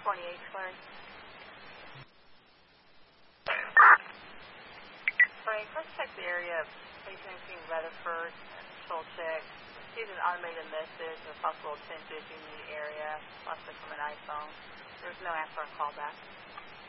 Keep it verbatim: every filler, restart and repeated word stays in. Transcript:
twenty-eight, Clary. Frank, let's check the area of eighteen Rutherford, Solcheck. Received an automated message of possible attention in the area, possibly from an iPhone. There's no answer on callback.